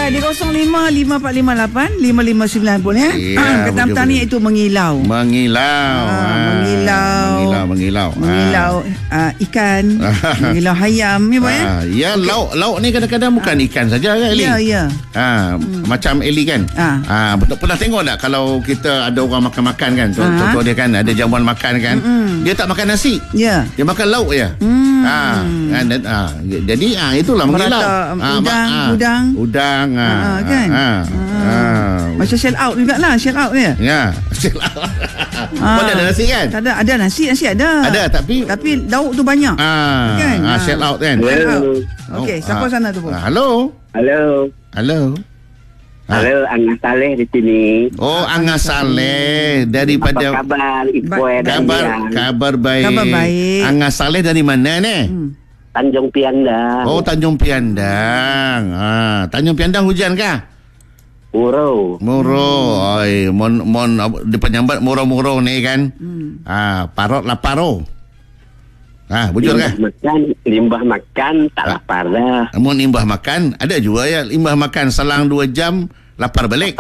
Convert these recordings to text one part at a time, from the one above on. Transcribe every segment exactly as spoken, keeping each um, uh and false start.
Uh, di kosong lima lima empat lima lapan lima lima sembilan pun ya. Yeah, kata tani itu mengilau. Mengilau. Uh, ah, mengilau. Mengilau, mengilau. Mengilau uh, ikan, mengilau hayam ya, Pak ya. Ah, ya, okay. lauk lauk ni kadang-kadang bukan ah. ikan saja kan, Eli? Ya, ya. Ah, hmm. macam Eli kan. Ah. Ah, pernah tengok tak kalau kita ada orang makan-makan kan, contoh ah. dia kan ada jamuan makan kan, mm-hmm. dia tak makan nasi. Ya. Dia makan lauk je. Hmm. Ah, kan, ah, jadi ah itulah mengilau. Ah, udang, ah, udang. Udang ah, ah, kan. Ah. Ah. Ah. Macam shell out jugalah, shell out ya. Ya, shell out. Ah. Boleh ada nasi kan? Tak ada, ada nasi, nasi ada. Ada tapi tapi lauk tu banyak. Ah, kan? Ah, shell out kan. Hello. Okey, siapa ah. sana tu, Bu? Ah, halo. Halo. Halo. Halo, Angah Saleh di sini. Oh, Angah Saleh daripada apa kabar Ibu dan kabar Dian? Kabar baik. Kabar baik. Angah Saleh dari mana ni? Hmm. Tanjung Piandang. Oh, Tanjung Piandang. Ah, Tanjung Piandang hujan kah? Muro. Muro. Oi, mon mon di penyambat muro-muro ni kan. Hmm. Ah, parot lah paro. Ah, bujur limbah kah? Makan, limbah makan tak ah. lapar dah. Mau limbah makan, ada juga ya limbah makan selang dua jam lapar balik.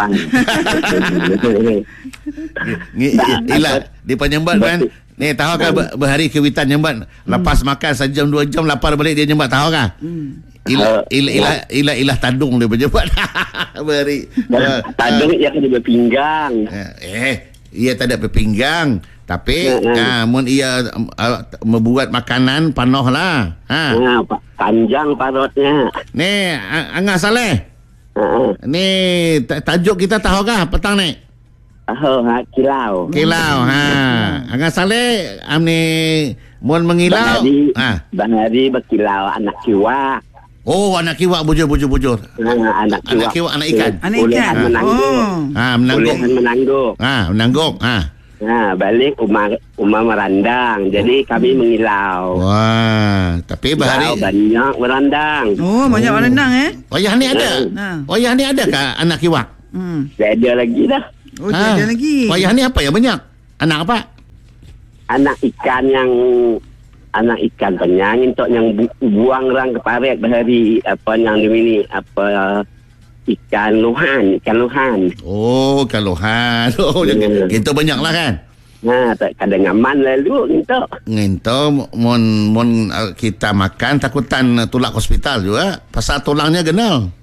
Ila di penyambat kan. Ni tahu kah berhari kewitan nyambat lepas makan sejam dua jam lapar balik dia nyambat tahu kah? Ilah ilah ilah ilah ilah tadung dia penyambat. Berhari. Tadung ia kena berpinggang. Eh, ia tak ada berpinggang. Tapi ah mun ia uh, membuat makanan panoh lah. Ha. Ha, panjang parutnya. Ni Angah Saleh. Uh-huh. Ni tajuk kita tahu kah petang ni? Tahu, ha, kilau. Kilau, ha. Angah Saleh am ni mun mengilau. Bahari, ha. Bahari berkilau anak kiwak. Oh, anak kiwak bujur-bujur-bujur. Ha, anak kiwak. Anak kiwak anak ikan. Anak ikan. Menangguk. Oh. Ha, menangguk. menangguk. Ha, menangguk. Ha. Ha, balik Umar Umar merandang. Jadi kami mengilau. Wah, tapi bahari banyak merandang. Oh, banyak oh. merandang eh. Wayah ni ada. Ha. Wayah ni ada ke anak kiwak? Hmm. Ada lagi dah. Oh, ha. ada lagi. Wayah ni apa yang banyak? Anak apa? Anak ikan yang anak ikan penyang untuk yang bu- buang rang ke paret bahari apa yang ini apa ikan luhan, ikan luhan. Oh, ikan luhan. Oh, hmm. gitu banyaklah kan. Nah, tak kadang aman lalu gitu. Ngento mon mon kita makan takutan tulak hospital juga. Pasal tulangnya genal.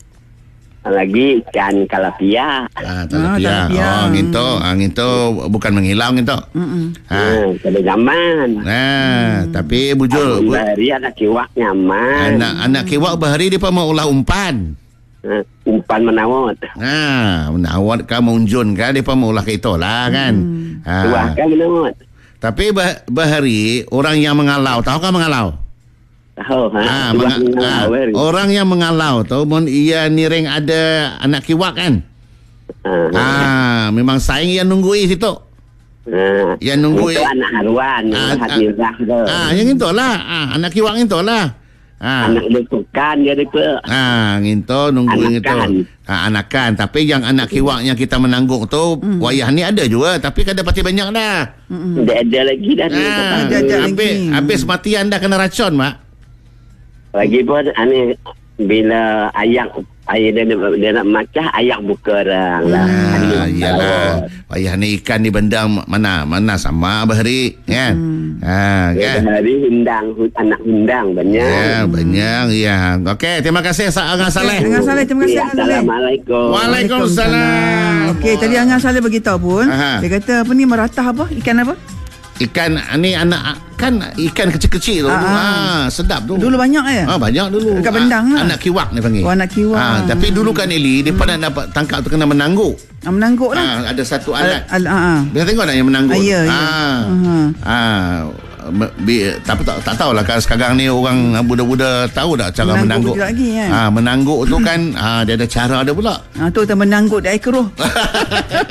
Lagi ikan kalapia. Ah, kalapia. Ah, oh, ngento, ah, ngento bukan menghilau ngento. Heeh. Ha, kadang aman. Nah, hmm. tapi bujur. Bahari anak kiwak nyaman. Anak anak kiwak bahari dia mau ulah umpan. Uh, umpan menawat. Ha, menawat kan munjun kan dia mau ulah ke itulah kan. Hmm. Ha. Tuah kan menawat. Tapi bah, bahari orang yang mengalau, tahu kan mengalau? Tahu ha. ha, menga- ha orang yang mengalau tu mon ia niring ada anak kiwak kan. Ha, ha memang saing yang nunggui situ. Ha, yang nunggui itu anak haruan, ha, anak mirah tu. Ah, yang itulah. Ah, anak kiwak itulah. Ha. Anak letukan dia depa. Ah, nginto nunggu itu. Ah, anakan. Tapi yang anak kiwak yang kita menangguk tu mm. wayah ni ada juga, tapi kada pasti banyak dah. Mm. Ada ada lagi dah. Ah, ada ada habis habis matian dah kena racun, Mak. Lagi pun ane bila ayak air dia, dia nak macah ayak buka orang lah. Ah, iyalah. Wayah ni ikan di bendang mana mana sama bahari kan. Hmm. Ha kan. Bahari hundang anak hundang banyak. Ya, banyak ya. Okey, terima kasih Angah Saleh. Angah Saleh, terima kasih Angah Saleh. Assalamualaikum. Waalaikumsalam. Okey, tadi Angah Saleh beritahu pun, Aha. dia kata apa ni meratah apa? Ikan apa? Ikan ni anak kan ikan kecil-kecil tu. Ha, sedap tu. Dulu banyak ya? Ha, banyak dulu. Dekat bendang lah. Anak kiwak ni panggil. Oh, anak kiwak. Ha, tapi dulu kan Eli, dia hmm. pernah dapat tangkap tu kena menangguk. Ah, menangguk lah. Ha, ada satu alat. Al, al, ha. Biar tengok tak yang menangguk. Ah, ya, ya. Ha. Uh-huh. Ha. Bi, tak, tak tak tahulah kan sekarang ni orang budak-budak tahu tak cara menangguk. Menangguk lagi kan. Ha, menangguk tu kan ha, dia ada cara dia pula. Ha, tu kita menangguk di air keruh.